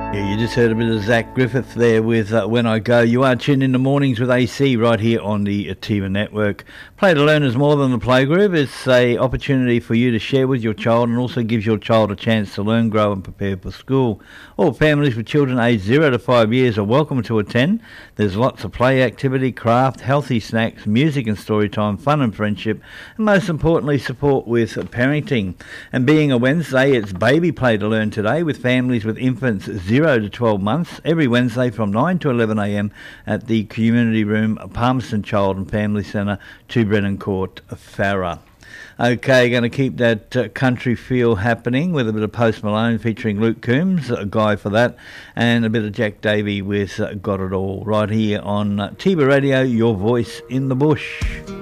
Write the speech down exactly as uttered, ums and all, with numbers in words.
Yeah, you just heard a bit of Zach Griffith there with uh, When I Go. You are tuned in the mornings with A C right here on the Ativa Network. Play to Learn is more than the playgroup. It's a opportunity for you to share with your child and also gives your child a chance to learn, grow and prepare for school. All families with children aged zero to five years are welcome to attend. There's lots of play activity, craft, healthy snacks, music and story time, fun and friendship, and most importantly support with parenting. And being a Wednesday, it's Baby Play to Learn today with families with infants zero to twelve months every Wednesday from nine to eleven a m at the Community Room, Palmerston Child and Family Centre, two Brennan Court, Farrer. Okay, going to keep that uh, country feel happening with a bit of Post Malone featuring Luke Combs, a guy for that, and a bit of Jack Davey with uh, Got It All, right here on uh, Tiba Radio, your voice in the bush.